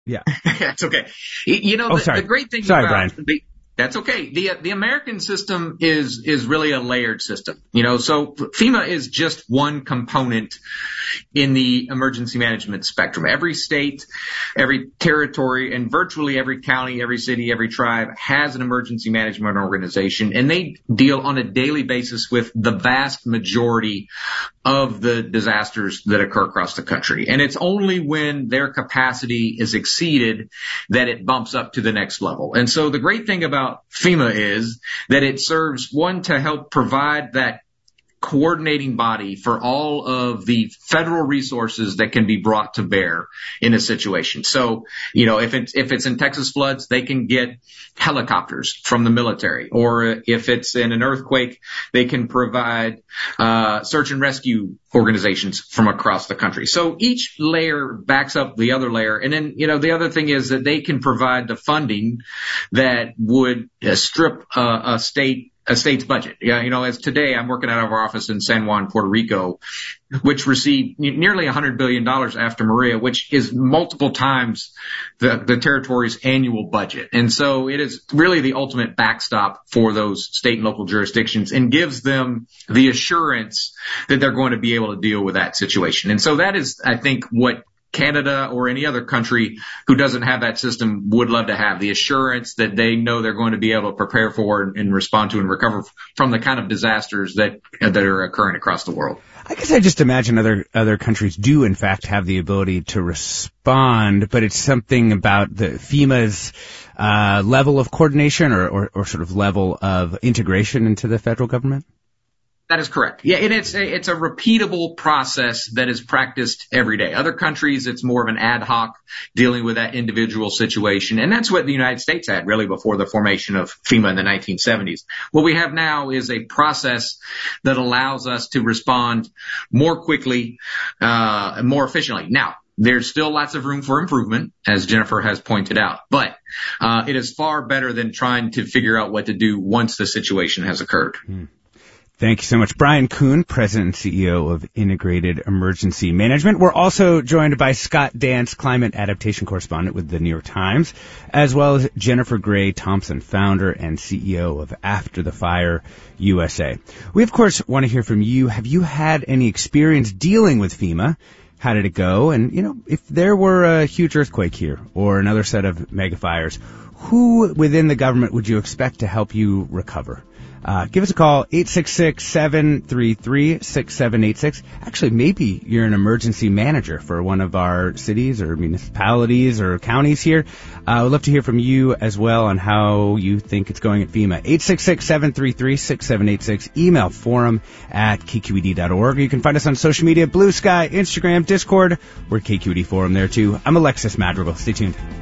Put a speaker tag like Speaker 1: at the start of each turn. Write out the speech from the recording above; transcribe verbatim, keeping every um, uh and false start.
Speaker 1: Yeah.
Speaker 2: That's okay. You know,
Speaker 1: oh,
Speaker 2: the,
Speaker 1: sorry.
Speaker 2: the great thing
Speaker 1: sorry,
Speaker 2: about
Speaker 1: Brian.
Speaker 2: the, that's okay. The the American system is is really a layered system. You know, so FEMA is just one component in the emergency management spectrum. Every state, every territory, and virtually every county, every city, every tribe has an emergency management organization, and they deal on a daily basis with the vast majority of the disasters that occur across the country. And it's only when their capacity is exceeded that it bumps up to the next level. And so the great thing about FEMA is that it serves, one, to help provide that coordinating body for all of the federal resources that can be brought to bear in a situation. So, you know, if it's, if it's in Texas floods, they can get helicopters from the military, or if it's in an earthquake, they can provide uh search and rescue organizations from across the country. So each layer backs up the other layer. And then, you know, the other thing is that they can provide the funding that would uh, strip uh, a state a state's budget. Yeah, you know, as today I'm working out of our office in San Juan, Puerto Rico, which received nearly one hundred billion dollars after Maria, which is multiple times the, the territory's annual budget. And so it is really the ultimate backstop for those state and local jurisdictions and gives them the assurance that they're going to be able to deal with that situation. And so that is, I think, what Canada or any other country who doesn't have that system would love to have, the assurance that they know they're going to be able to prepare for and, and respond to and recover from the kind of disasters that that are occurring across the world.
Speaker 1: I guess I just imagine other other countries do in fact have the ability to respond, but it's something about the FEMA's uh, level of coordination or, or, or sort of level of integration into the federal government.
Speaker 2: That is correct. Yeah, and it's a, it's a repeatable process that is practiced every day. Other countries, it's more of an ad hoc dealing with that individual situation. And that's what the United States had really before the formation of FEMA in the nineteen seventies. What we have now is a process that allows us to respond more quickly, uh, and more efficiently. Now, there's still lots of room for improvement, as Jennifer has pointed out, but uh, it is far better than trying to figure out what to do once the situation has occurred.
Speaker 1: Hmm. Thank you so much. Brian Kuhn, President and C E O of Integrated Emergency Management. We're also joined by Scott Dance, Climate Adaptation Correspondent with the New York Times, as well as Jennifer Gray Thompson, Founder and C E O of After the Fire U S A. We, of course, want to hear from you. Have you had any experience dealing with FEMA? How did it go? And, you know, if there were a huge earthquake here or another set of mega fires, who within the government would you expect to help you recover? Uh, give us a call, eight six six, seven three three, six seven eight six. Actually, maybe you're an emergency manager for one of our cities or municipalities or counties here. I uh, would love to hear from you as well on how you think it's going at FEMA. eight six six, seven three three, six seven eight six. Email forum at k q e d dot org. You can find us on social media, Blue Sky, Instagram, Discord. We're K Q E D Forum there, too. I'm Alexis Madrigal. Stay tuned.